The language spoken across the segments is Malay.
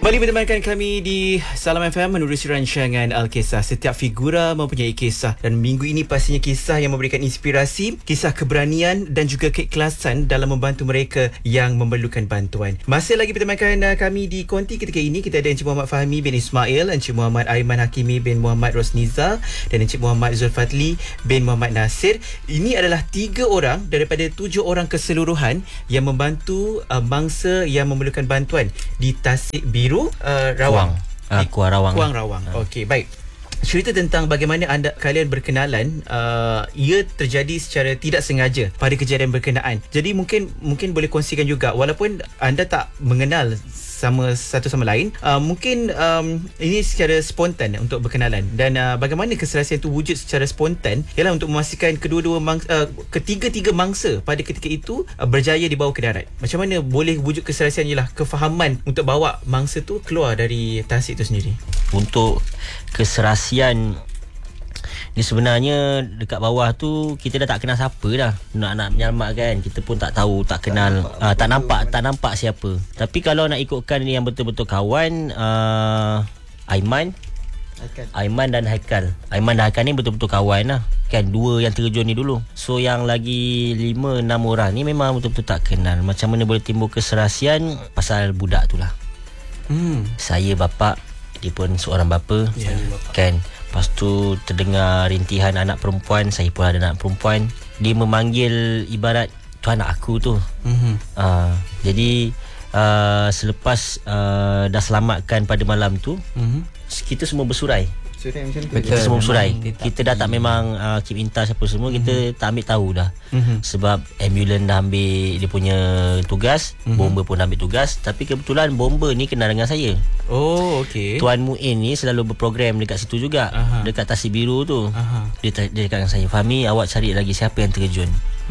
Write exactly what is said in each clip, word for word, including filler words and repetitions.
Kembali bertemankan kami di Salam F M menerusi rancangan Al-Kisah. Setiap figura mempunyai kisah, dan minggu ini pastinya kisah yang memberikan inspirasi, kisah keberanian dan juga keikhlasan dalam membantu mereka yang memerlukan bantuan. Masih lagi bertemankan kami di konti ketika ini. Kita ada Encik Muhammad Fahmi bin Ismail, Encik Muhammad Aiman Hakimi bin Muhammad Rosniza dan Encik Muhammad Zulfadli bin Muhammad Nasir. Ini adalah tiga orang daripada tujuh orang keseluruhan yang membantu uh, mangsa yang memerlukan bantuan di Tasik Biru, Uh, Rawang. Kuang, uh, Kuang Rawang. Kuang Rawang. Uh. Okey, baik. Cerita tentang bagaimana anda kalian berkenalan, uh, ia terjadi secara tidak sengaja pada kejadian berkenaan. Jadi mungkin mungkin boleh kongsikan juga, walaupun anda tak mengenal sama satu sama lain, uh, mungkin um, ini secara spontan untuk berkenalan, dan uh, bagaimana keserasian itu wujud secara spontan ialah untuk memastikan kedua-dua mangsa, uh, ketiga-tiga mangsa pada ketika itu uh, berjaya dibawa ke darat. Macam mana boleh wujud keserasian ialah kefahaman untuk bawa mangsa tu keluar dari Tasik itu sendiri. Untuk keserasian ni sebenarnya dekat bawah tu kita dah tak kenal siapa dah. Nak nak menyelamatkan, kita pun tak tahu, tak kenal, tak nampak, uh, tak nampak, tak nampak siapa. Tapi kalau nak ikutkan yang betul-betul kawan, uh, Aiman, Haikal. Aiman dan Haikal. Aiman dan Haikal ni betul-betul kawan lah. Kan dua yang terjun ni dulu. So yang lagi lima enam orang ni memang betul-betul tak kenal. Macam mana boleh timbul keserasian? Pasal budak tu lah. Hmm. Saya bapa, dia pun seorang bapa, yeah. Kan. Lepas tu terdengar rintihan anak perempuan. Saya pun ada anak perempuan. Dia memanggil ibarat tu anak aku tu. Mm-hmm. uh, Jadi uh, selepas uh, dah selamatkan pada malam tu, mm-hmm. kita semua bersurai. Betul, kita semua bersurai. Kita dah tak memang uh, keep in touch apa semua. Kita mm-hmm. tak ambil tahu dah. Mm-hmm. Sebab ambulans dah ambil dia punya tugas, mm-hmm. bomber pun dah ambil tugas. Tapi kebetulan bomber ni kenal dengan saya. Oh, okey. Tuan Muin ni selalu berprogram dekat situ juga. Aha. Dekat Tasik Biru tu. Aha. Dia dia dekat dengan saya, Fahmi, awak cari lagi siapa yang terjun.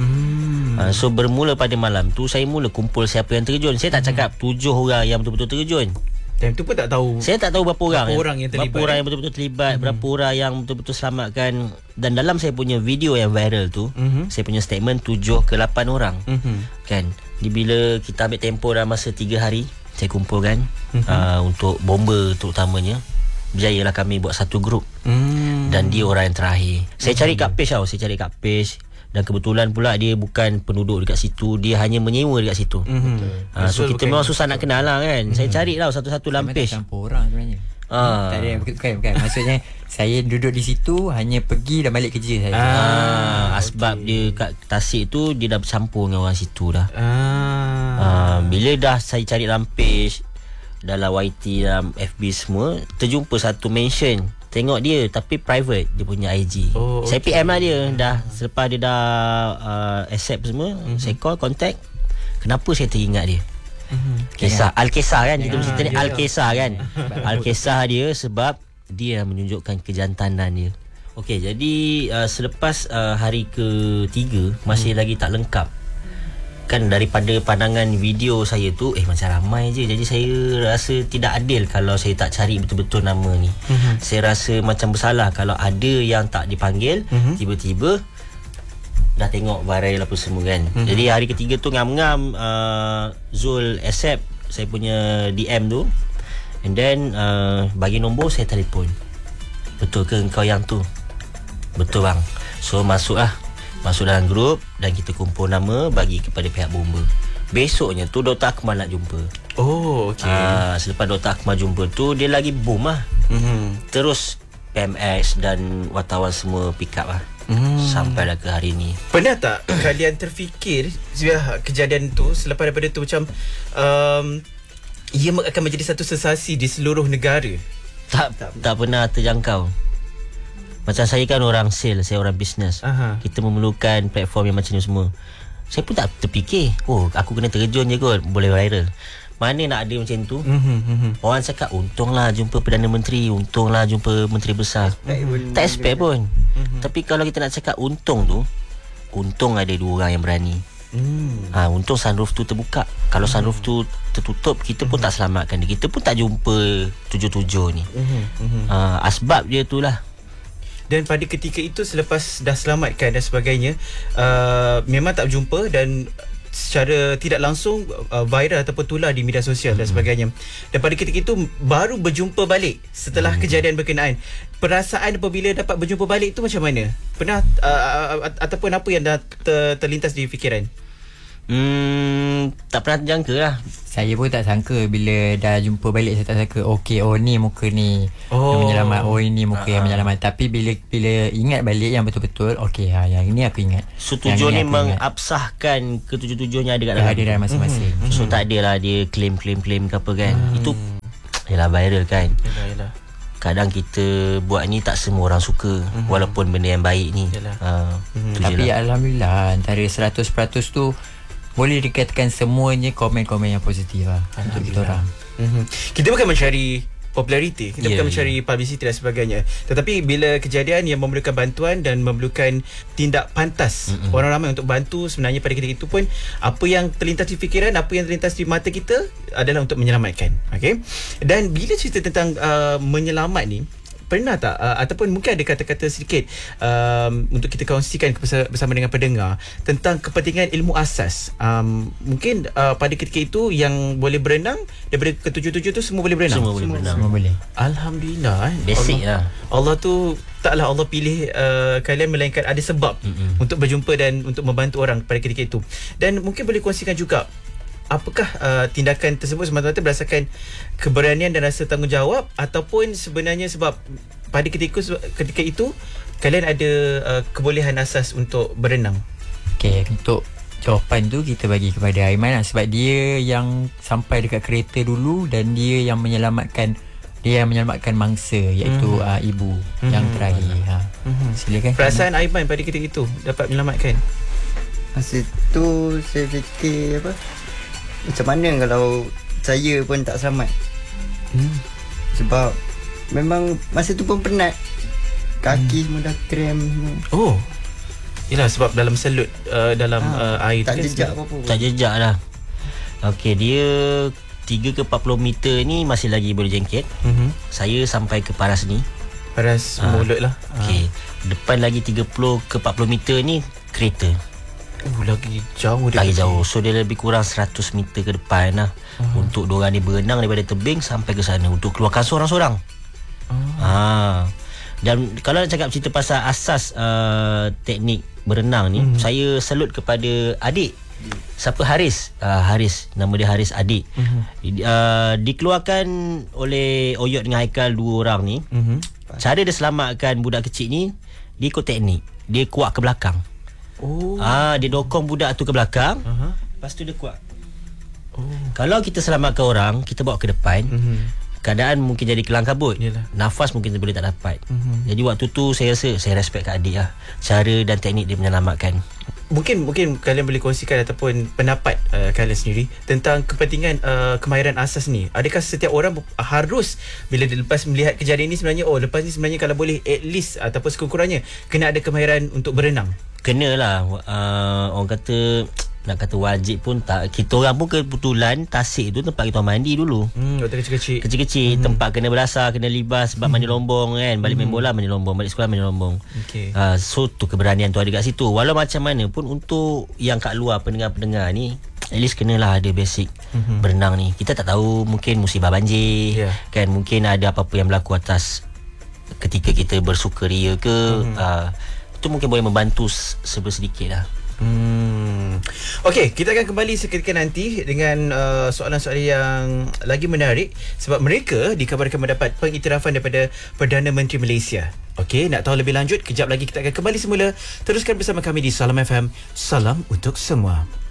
Hmm. Uh, so bermula pada malam tu saya mula kumpul siapa yang terjun. Saya tak cakap tujuh orang yang betul-betul terjun. Time tu pun tak tahu. Saya tak tahu berapa orang. Berapa orang yang terlibat. Berapa orang yang betul-betul terlibat, mm-hmm. berapa orang yang betul-betul selamatkan. Dan dalam saya punya video yang viral tu, mm-hmm. saya punya statement tujuh ke lapan orang. Mm-hmm. Kan. Di bila kita ambil tempoh dalam masa tiga hari, saya kumpulkan mm-hmm. uh, untuk bomber terutamanya. Berjayalah kami buat satu grup. Mm. Dan dia orang yang terakhir. Saya mm-hmm. cari kat page tau, saya cari kat page. Dan kebetulan pula dia bukan penduduk dekat situ, dia hanya menyewa dekat situ. Mm-hmm. Uh, so kita memang susah nak kenal lah kan. Mm-hmm. Saya cari tau satu-satu lampage. Campur orang sebenarnya. Ah. Tak ada, bukan, bukan. Maksudnya saya duduk di situ hanya pergi dan balik kerja saya. Ah, ah sebab okay. dia kat Tasik tu dia dah bercampur dengan orang situ dah. Ah. Ah, bila dah saya cari lampage dalam Y T, dalam F B semua, terjumpa satu mention. Tengok dia tapi private dia punya I G. Oh, saya okay. P M lah dia. Dah selepas dia dah uh, accept semua, mm-hmm. saya call, contact. Kenapa saya teringat dia? Mm-hmm. Kisah Al-Kisah kan, kita mesti tanya Al-Kisah kan. Al-Kisah dia sebab dia menunjukkan kejantanan dia. Okey, jadi uh, selepas uh, hari ketiga masih mm. lagi tak lengkap. Kan daripada pandangan video saya tu, eh macam ramai je. Jadi saya rasa tidak adil kalau saya tak cari betul-betul nama ni. Mm-hmm. Saya rasa macam bersalah kalau ada yang tak dipanggil, mm-hmm. tiba-tiba dah tengok viral apa semua kan. Mm-hmm. Jadi hari ketiga tu ngam-ngam uh, Zul accept saya punya D M tu. And then uh, bagi nombor, saya telefon. Betul ke engkau yang tu? Betul bang. So masuk lah. Masuk dalam grup dan kita kumpul nama bagi kepada pihak bomber. Besoknya tu Doktor Akmal nak jumpa. Oh, okey. Ah, selepas Doktor Akmal jumpa tu, dia lagi boom lah. Mm-hmm. Terus P M X dan wartawan semua pick up lah. Mm. Sampailah ke hari ni. Pernah tak kalian terfikir kejadian tu, selepas daripada tu macam um, ia akan menjadi satu sensasi di seluruh negara? Tak, tak, tak pernah terjangkau. Macam saya kan orang sales, saya orang bisnes. Aha. Kita memerlukan platform yang macam ni semua. Saya pun tak terfikir, oh aku kena terjun je kot, boleh viral. Mana nak ada macam tu. Mm-hmm, mm-hmm. Orang cakap untunglah jumpa Perdana Menteri, untunglah jumpa Menteri Besar. Mm-hmm. Tak expect pun. Mm-hmm. Tapi kalau kita nak cakap untung tu, untung ada dua orang yang berani. Mm. Ha, untung sunroof tu terbuka. Kalau mm. sunroof tu tertutup, kita pun mm-hmm. tak selamatkan dia. Kita pun tak jumpa tujuh-tujuh ni. Mm-hmm. Mm-hmm. Ha, asbab dia tu lah. Dan pada ketika itu, selepas dah selamatkan dan sebagainya, uh, memang tak berjumpa dan secara tidak langsung uh, viral ataupun tular di media sosial hmm. dan sebagainya. Dan pada ketika itu baru berjumpa balik setelah hmm. kejadian berkenaan. Perasaan apabila dapat berjumpa balik tu macam mana? Pernah uh, ataupun apa yang dah ter, terlintas di fikiran? Hmm, tak pernah terjangka lah. Saya pun tak sangka bila dah jumpa balik, saya tak sangka okey, oh ni muka ni oh. yang menyelamat, oh ini muka uh-huh. yang menyelamat. Tapi bila bila ingat balik yang betul-betul, okey ha, yang ini aku ingat. So tujuan ni mengabsahkan ketujuh-tujuhnya ada kat dalam. Ada dalam masing-masing. Mm-hmm. So tak adalah dia claim-claim-claim ke apa kan. Mm. Itu yalah viral kan. Yalah, yalah. Kadang kita buat ni tak semua orang suka mm-hmm. walaupun benda yang baik ni. Uh, mm-hmm. Tapi lah. Alhamdulillah antara seratus peratus tu boleh dikatakan semuanya komen-komen yang positif lah untuk kita orang. Mm-hmm. Kita bukan mencari populariti, kita yeah, bukan yeah. mencari publicity dan sebagainya. Tetapi bila kejadian yang memerlukan bantuan dan memerlukan tindak pantas mm-hmm. orang ramai untuk bantu, sebenarnya pada ketika itu pun apa yang terlintas di fikiran, apa yang terlintas di mata kita adalah untuk menyelamatkan. Okay? Dan bila cerita tentang uh, menyelamat ni, pernah tak uh, ataupun mungkin ada kata-kata sedikit um, untuk kita kongsikan bersama dengan pendengar tentang kepentingan ilmu asas. Um, mungkin uh, pada ketika itu yang boleh berenang daripada ketujuh-tujuh tu semua boleh berenang. Semua boleh berenang. Semua boleh. Alhamdulillah. Eh. Basic Allah, lah. Allah tu taklah Allah pilih uh, kalian melainkan ada sebab mm-hmm. untuk berjumpa dan untuk membantu orang pada ketika itu. Dan mungkin boleh kongsikan juga apakah uh, tindakan tersebut semata-mata berdasarkan keberanian dan rasa tanggungjawab ataupun sebenarnya sebab pada ketika ketika itu kalian ada uh, kebolehan asas untuk berenang? Okey, untuk jawapan tu kita bagi kepada Aiman lah, sebab dia yang sampai dekat kereta dulu dan dia yang menyelamatkan dia yang menyelamatkan mangsa iaitu mm-hmm. uh, ibu mm-hmm. yang terakhir. Ha. Mm-hmm. Silakan. Perasaan Aiman pada ketika itu dapat menyelamatkan? Masa tu saya fikir apa? Macam mana kalau saya pun tak selamat? Hmm. Sebab memang masa tu pun penat. Kaki hmm. semua dah kram semua. Oh. Yalah sebab dalam selut uh, dalam ha, uh, air tak tu jejak kan, apa-apa. Tak jejak lah. Okey, dia tiga ke empat puluh meter ni masih lagi boleh jengket. Mm-hmm. Saya sampai ke paras ni. Paras ha. mulut lah. Okey. Ha. Depan lagi tiga puluh ke empat puluh meter ni kereta. Oh, lagi jauh dia. Lagi jauh. So dia lebih kurang seratus meter ke depan lah. Uh-huh. Untuk diorang ni berenang daripada tebing sampai ke sana untuk keluarkan seorang-seorang. Uh-huh. Ha. Dan kalau nak cakap cerita pasal asas uh, teknik berenang ni, uh-huh. saya salut kepada adik. Siapa? Haris. Uh, Haris. Nama dia Haris, adik. Uh-huh. Uh, dikeluarkan oleh Oyot dengan Haikal, dua orang ni. Uh-huh. Cara dia selamatkan budak kecil ni, dia ikut teknik. Dia kuat ke belakang. Oh. Ah, dia dokong budak tu ke belakang. Uh-huh. Lepas tu dia kuat. Oh. Kalau kita selamatkan orang, kita bawa ke depan. Uh-huh. Keadaan mungkin jadi kelang kabut. Yalah. Nafas mungkin boleh tak dapat. Uh-huh. Jadi waktu tu saya rasa saya respect kat adik lah. Cara dan teknik dia menyelamatkan. Mungkin mungkin kalian boleh kongsikan ataupun pendapat uh, kalian sendiri tentang kepentingan uh, kemahiran asas ni. Adakah setiap orang harus bila dia lepas melihat kejadian ni sebenarnya oh lepas ni sebenarnya kalau boleh at least ataupun sekurang-kurangnya kena ada kemahiran untuk berenang? Kenalah. Uh, orang kata nak kata wajib pun tak. Kita orang pun kebetulan Tasik tu tempat kita mandi dulu. Hmm, waktu kecil-kecil. Kecil-kecil mm-hmm. tempat kena belasah, kena libas sebab mm-hmm. mandi lombong kan. Balik mm-hmm. main bola mandi lombong, balik sekolah mandi lombong. Okay. Uh, so tu keberanian tu ada kat situ. Walau macam mana pun untuk yang kat luar pendengar-pendengar ni at least kenalah ada basic mm-hmm. berenang ni. Kita tak tahu mungkin musibah banjir yeah. kan, mungkin ada apa-apa yang berlaku atas ketika kita bersukaria ke mm-hmm. uh, itu mungkin boleh membantu sebersedikit lah. Hmm. Okey, kita akan kembali seketika nanti dengan uh, soalan-soalan yang lagi menarik sebab mereka dikabarkan mendapat pengiktirafan daripada Perdana Menteri Malaysia. Okey, nak tahu lebih lanjut, kejap lagi kita akan kembali semula. Teruskan bersama kami di Salam F M. Salam untuk semua.